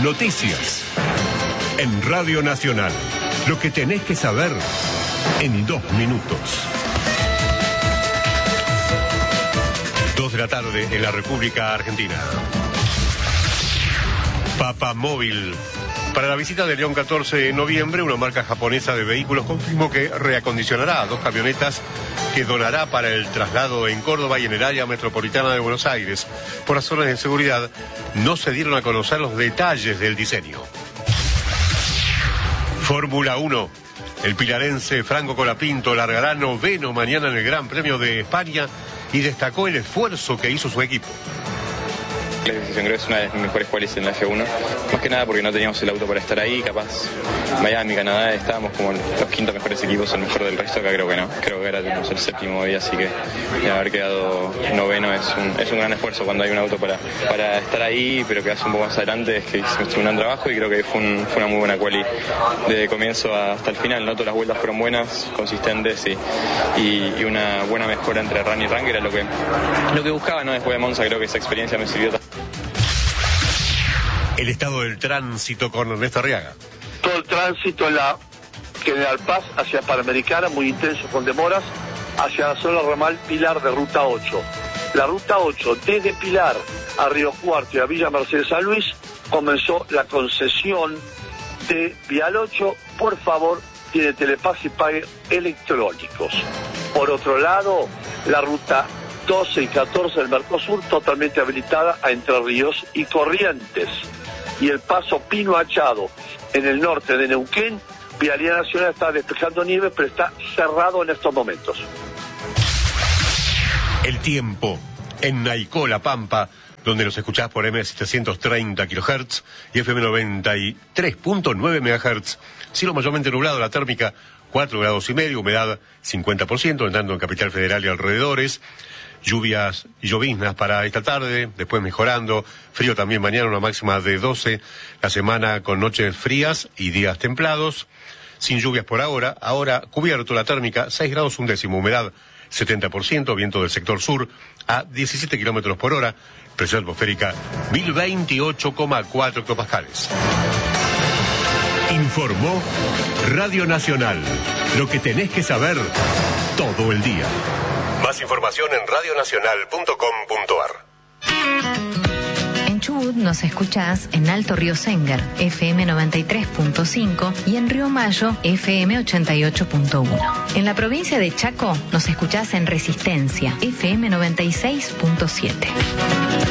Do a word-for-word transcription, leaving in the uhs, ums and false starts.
Noticias. En Radio Nacional. Lo que tenés que saber en dos minutos. Dos de la tarde en la República Argentina. Papamóvil. Para la visita de León catorce de noviembre, una marca japonesa de vehículos confirmó que reacondicionará a dos camionetas que donará para el traslado en Córdoba y en el área metropolitana de Buenos Aires. Por razones de seguridad, no se dieron a conocer los detalles del diseño. Fórmula uno. El pilarense Franco Colapinto largará noveno mañana en el Gran Premio de España y destacó el esfuerzo que hizo su equipo. La decisión creo que es una de las mejores cuales en la F uno, más que nada porque no teníamos el auto para estar ahí, capaz Miami, Canadá, estábamos como los quintos mejores equipos, el mejor del resto, acá creo que no, creo que ahora tenemos el séptimo día, así que haber quedado noveno es un, es un gran esfuerzo cuando hay un auto para, para estar ahí, pero quedarse un poco más adelante es que hicimos un gran trabajo y creo que fue, un, fue una muy buena quali de comienzo hasta el final, ¿no? Todas las vueltas fueron buenas, consistentes y, y, y una buena mejora entre run y run, que era lo que, lo que buscaba, ¿no? Después de Monza creo que esa experiencia me sirvió. El estado del tránsito con Ernesto Arriaga. Todo el tránsito en la General Paz hacia Panamericana, muy intenso con demoras, hacia la zona ramal Pilar de Ruta ocho. La Ruta ocho, desde Pilar a Río Cuarto y a Villa Mercedes San Luis, comenzó la concesión de Vial ocho. Por favor, tiene Telepaz y pague electrónicos. Por otro lado, la Ruta doce y catorce del Mercosur totalmente habilitada a Entre Ríos y Corrientes. Y el paso Pino Achado en el norte de Neuquén, Vialidad Nacional está despejando nieve, pero está cerrado en estos momentos. El tiempo en Naicó, La Pampa, donde los escuchás por M setecientos treinta kilohertz y F M noventa y tres punto nueve megahertz. Cielo mayormente nublado, la térmica cuatro grados y medio, humedad cincuenta por ciento, entrando en Capital Federal y alrededores. Lluvias y lloviznas para esta tarde, después mejorando. Frío también mañana, una máxima de doce. La semana con noches frías y días templados. Sin lluvias por ahora. Ahora cubierto la térmica, seis grados un décimo. Humedad setenta por ciento. Viento del sector sur a diecisiete kilómetros por hora. Presión atmosférica mil veintiocho coma cuatro hectopascales. Informó Radio Nacional. Lo que tenés que saber todo el día. Más información en radionacional punto com punto ar. En Chubut nos escuchás en Alto Río Sénger, F M noventa y tres punto cinco, y en Río Mayo, F M ochenta y ocho punto uno. En la provincia de Chaco nos escuchás en Resistencia, F M noventa y seis punto siete.